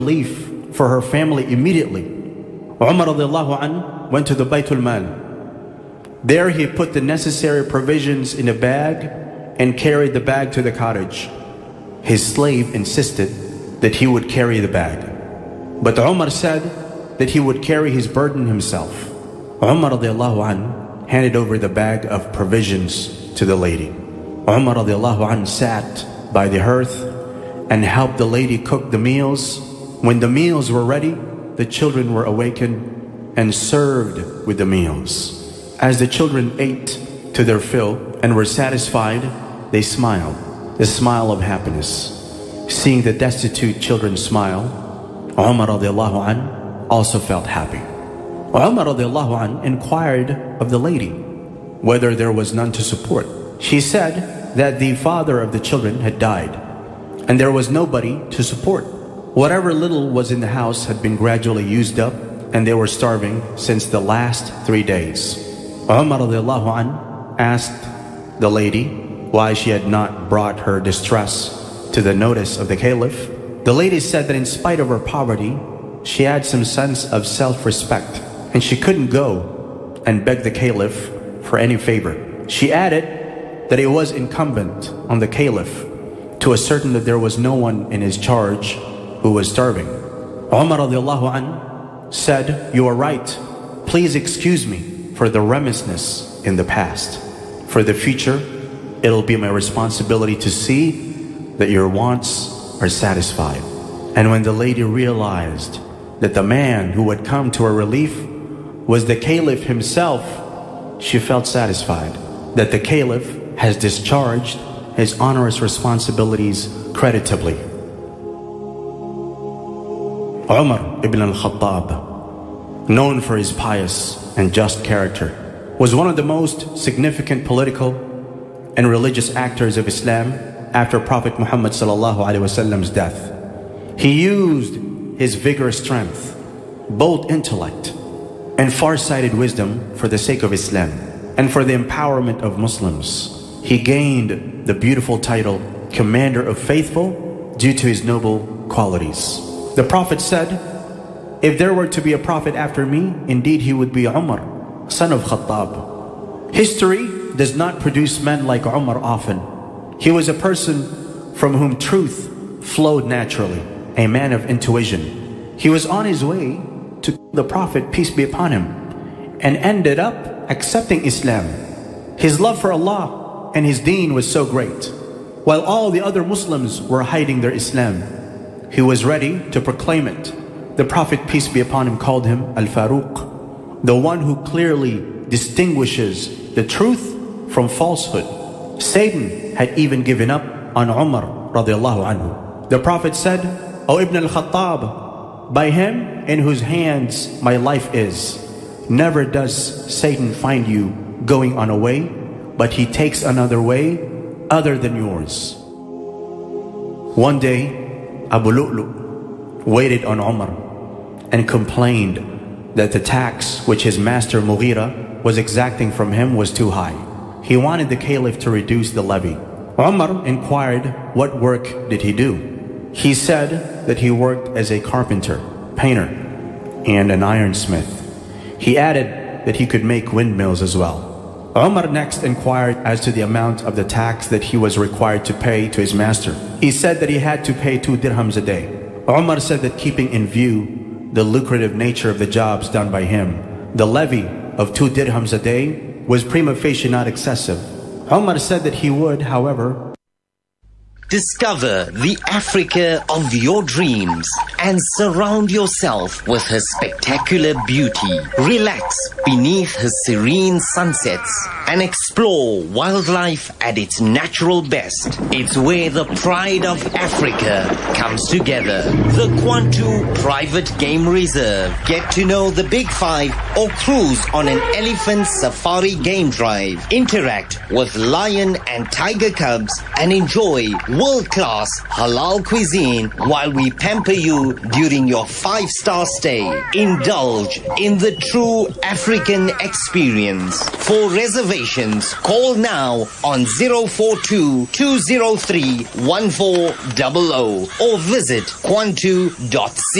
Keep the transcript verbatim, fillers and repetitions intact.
relief for her family immediately. Umar radiallahu anh went to the Baytul Mal. There he put the necessary provisions in a bag and carried the bag to the cottage. His slave insisted that he would carry the bag, but Umar said that he would carry his burden himself. Umar radiallahu anh handed over the bag of provisions to the lady. Umar radiallahu anh sat by the hearth and helped the lady cook the meals. When the meals were ready, the children were awakened and served with the meals. As the children ate to their fill and were satisfied, they smiled, the smile of happiness. Seeing the destitute children smile, Umar radiallahu anh also felt happy. Umar radiallahu anh inquired of the lady whether there was none to support. She said that the father of the children had died and there was nobody to support. Whatever little was in the house had been gradually used up and they were starving since the last three days. Umar radiallahu anh asked the lady why she had not brought her distress to the notice of the caliph. The lady said that in spite of her poverty, she had some sense of self-respect and she couldn't go and beg the caliph for any favor. She added that it was incumbent on the caliph to ascertain that there was no one in his charge who was starving. Umar radiallahu anh said, "You are right. Please excuse me for the remissness in the past. For the future, it'll be my responsibility to see that your wants are satisfied." And when the lady realized that the man who had come to her relief was the caliph himself, she felt satisfied that the caliph has discharged his onerous responsibilities creditably. Umar ibn al-Khattab, known for his pious and just character, was one of the most significant political and religious actors of Islam after Prophet Muhammad sallallahu alaihi wasallam's death. He used his vigorous strength, bold intellect, and far-sighted wisdom for the sake of Islam and for the empowerment of Muslims. He gained the beautiful title Commander of Faithful due to his noble qualities. The Prophet said, "If there were to be a prophet after me, indeed he would be Umar, son of Khattab." History does not produce men like Umar often. He was a person from whom truth flowed naturally, a man of intuition. He was on his way to the Prophet, peace be upon him, and ended up accepting Islam. His love for Allah and his deen was so great. While all the other Muslims were hiding their Islam, he was ready to proclaim it. The Prophet, peace be upon him, called him Al-Faruq, the one who clearly distinguishes the truth from falsehood. Satan had even given up on Umar radiallahu anhu. The Prophet said, "O Ibn al-Khattab, by him in whose hands my life is, never does Satan find you going on a way, but he takes another way other than yours." One day, Abu Lu'lu' waited on Umar and complained that the tax which his master Mughira was exacting from him was too high. He wanted the caliph to reduce the levy. Umar inquired what work did he do. He said that he worked as a carpenter, painter, and an ironsmith. He added that he could make windmills as well. Umar next inquired as to the amount of the tax that he was required to pay to his master. He said that he had to pay two dirhams a day. Umar said that keeping in view the lucrative nature of the jobs done by him, the levy of two dirhams a day was prima facie not excessive. Umar said that he would, however, discover the Africa of your dreams and surround yourself with her spectacular beauty. Relax beneath her serene sunsets and explore wildlife at its natural best. It's where the pride of Africa comes together. The Kwantu Private Game Reserve. Get to know the Big Five or cruise on an elephant safari game drive. Interact with lion and tiger cubs and enjoy world-class halal cuisine while we pamper you during your five-star stay. Indulge in the true African experience. For reservations, call now on zero four two, two zero three, one four zero zero or visit kwantu dot c.